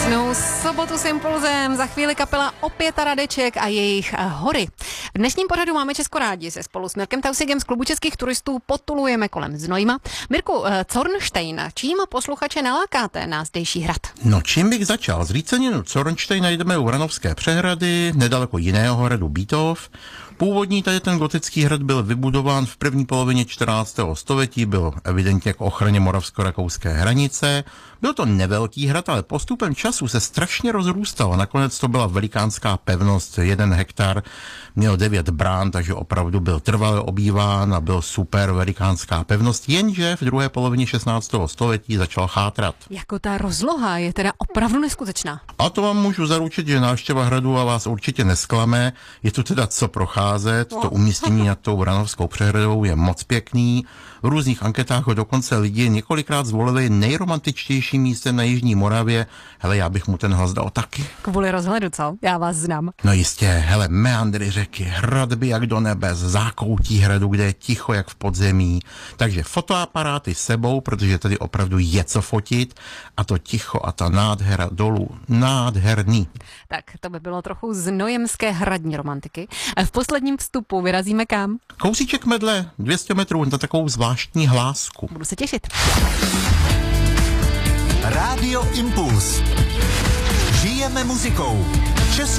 Krásnou sobotu s Impulzem. Za chvíli kapela Opěta Radeček a jejich Hory. V dnešním pořadu máme Česko rádi. Se spolu s Mirkem Tausigem z Klubu českých turistů potulujeme kolem Znojma. Mirku, Zornstein, čím posluchače nalákáte na zdejší hrad? No, čím bych začal? Zříceninu Zornstein najdeme u Vranovské přehrady, nedaleko jiného hradu Bítov. Původní tady ten gotický hrad byl vybudován v první polovině 14. století, byl evidentně k ochraně moravsko-rakouské hranice. Byl to nevelký hrad, ale postupem času se strašně rozrůstal a nakonec to byla velikánská pevnost, 1 hektar, měl 9 brán, takže opravdu byl trvale obýván a byl super velikánská pevnost, jenže v druhé polovině 16. století začal chátrat. Jako ta rozloha je teda opravdu neskutečná. A to vám můžu zaručit, že návštěva hradu a vás určitě nesklame. Je tu teda co procházet, to umístění nad tou Vranovskou přehradou je moc pěkný. V různých anketách ho dokonce lidi několikrát zvolili nejromantičtějším místem na Jižní Moravě. Hele, já bych mu ten hlas dal taky. Kvůli rozhledu, co? Já vás znám. No jistě, hele, meandry řeky, hradby jak do nebes, zákoutí hradu, kde je ticho jak v podzemí. Takže fotoaparáty s sebou, protože tady opravdu je co fotit a to ticho a ta nádhera dolů, nádherný. Tak to by bylo trochu znojemské hradní romantiky. A v posledním vstupu vyrazíme kam? Kousíček medle, 200 metrů na takovou zvláštní hlásku. Budu se těšit. Rádio Impuls. Žijeme muzikou.